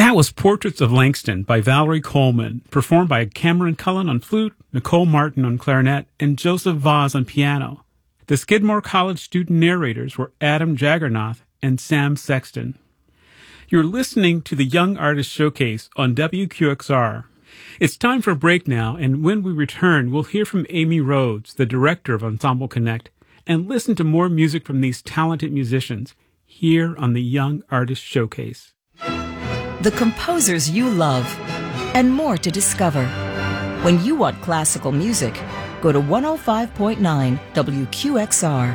That was Portraits of Langston by Valerie Coleman, performed by Cameron Cullen on flute, Nicole Martin on clarinet, and Joseph Vaz on piano. The Skidmore College student narrators were Adam Jaggernoth and Sam Sexton. You're listening to the Young Artist Showcase on WQXR. It's time for a break now, and when we return, we'll hear from Amy Rhodes, the director of Ensemble Connect, and listen to more music from these talented musicians here on the Young Artist Showcase. The composers you love, and more to discover. When you want classical music, go to 105.9 WQXR.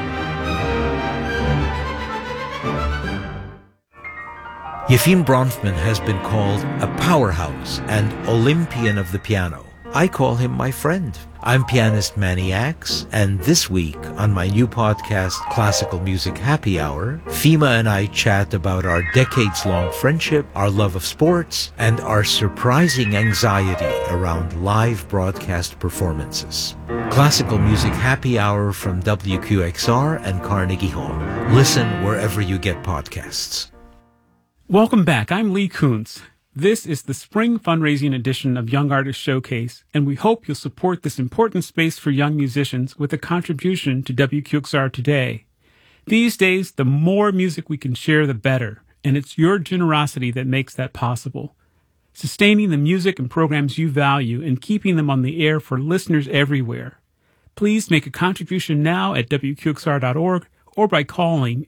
Yefim Bronfman has been called a powerhouse and Olympian of the piano. I call him my friend. I'm pianist Manny Axe, and this week on my new podcast, Classical Music Happy Hour, Fima and I chat about our decades-long friendship, our love of sports, and our surprising anxiety around live broadcast performances. Classical Music Happy Hour from WQXR and Carnegie Hall. Listen wherever you get podcasts. Welcome back. I'm Lee Kuntz. This is the spring fundraising edition of Young Artist Showcase, and we hope you'll support this important space for young musicians with a contribution to WQXR today. These days, the more music we can share, the better, and it's your generosity that makes that possible. Sustaining the music and programs you value and keeping them on the air for listeners everywhere. Please make a contribution now at WQXR.org or by calling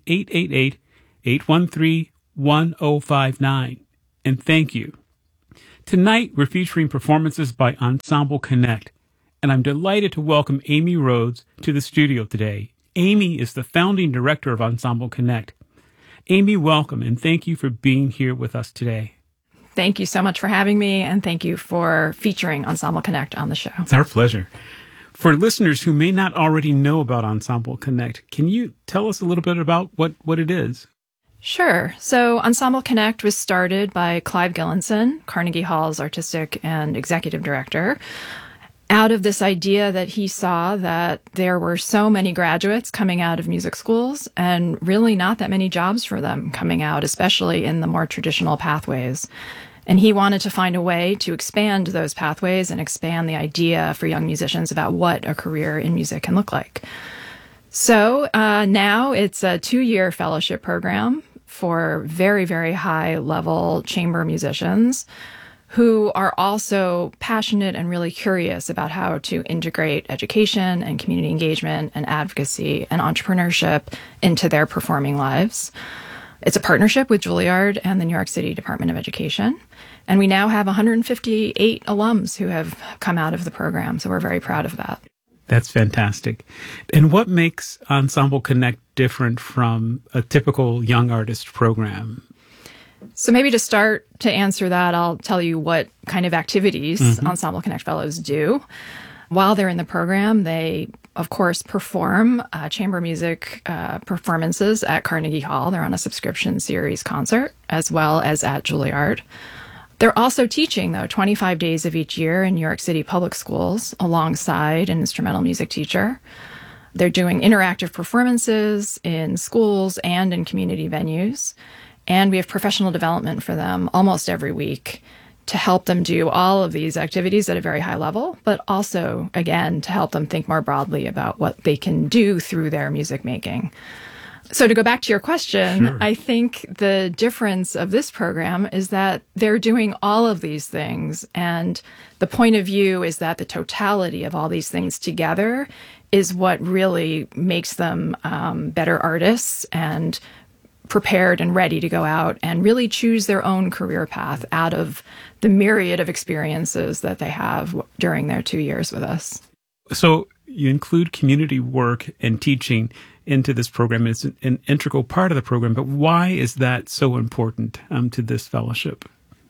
888-813-1059. And thank you. Tonight, we're featuring performances by Ensemble Connect, and I'm delighted to welcome Amy Rhodes to the studio today. Amy is the founding director of Ensemble Connect. Amy, welcome, and thank you for being here with us today. Thank you so much for having me, and thank you for featuring Ensemble Connect on the show. It's our pleasure. For listeners who may not already know about Ensemble Connect, can you tell us a little bit about what it is? Sure. So Ensemble Connect was started by Clive Gillinson, Carnegie Hall's artistic and executive director, out of this idea that he saw that there were so many graduates coming out of music schools and really not that many jobs for them coming out, especially in the more traditional pathways. And he wanted to find a way to expand those pathways and expand the idea for young musicians about what a career in music can look like. So now it's a 2-year fellowship program for very, very high-level chamber musicians who are also passionate and really curious about how to integrate education and community engagement and advocacy and entrepreneurship into their performing lives. It's a partnership with Juilliard and the New York City Department of Education. And we now have 158 alums who have come out of the program, so we're very proud of that. That's fantastic. And what makes Ensemble Connect different from a typical young artist program? So maybe to start to answer that, I'll tell you what kind of activities Ensemble Connect Fellows do. While they're in the program, they, of course, perform chamber music performances at Carnegie Hall. They're on a subscription series concert, as well as at Juilliard. They're also teaching, though, 25 days of each year in New York City public schools alongside an instrumental music teacher. They're doing interactive performances in schools and in community venues. And we have professional development for them almost every week to help them do all of these activities at a very high level, but also, again, to help them think more broadly about what they can do through their music making. So to go back to your question, sure. I think the difference of this program is that they're doing all of these things. And the point of view is that the totality of all these things together is what really makes them better artists and prepared and ready to go out and really choose their own career path out of the myriad of experiences that they have during their 2 years with us. So you include community work and teaching into this program. It's an integral part of the program, but why is that so important to this fellowship?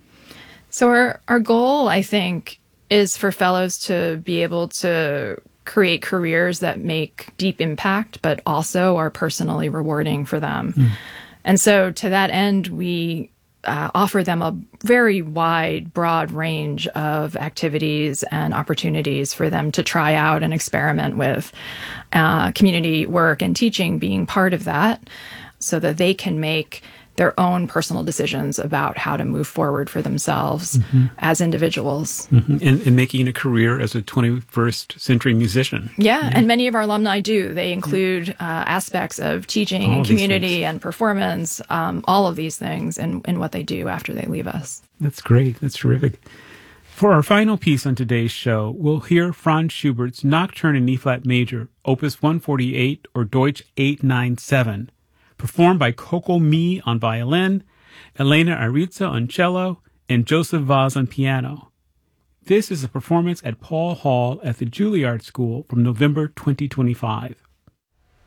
So our goal, I think, is for fellows to be able to create careers that make deep impact, but also are personally rewarding for them. And so to that end, we offer them a very wide, broad range of activities and opportunities for them to try out and experiment with, community work and teaching being part of that, so that they can make their own personal decisions about how to move forward for themselves as individuals. And making a career as a 21st century musician. Yeah, and many of our alumni do. They include aspects of teaching and community and performance, all of these things in what they do after they leave us. That's great. That's terrific. For our final piece on today's show, we'll hear Franz Schubert's Nocturne in E-flat major, Opus 148 or Deutsch 897, performed by Coco Mee on violin, Elena Arizza on cello, and Joseph Vaz on piano. This is a performance at Paul Hall at the Juilliard School from November 2025.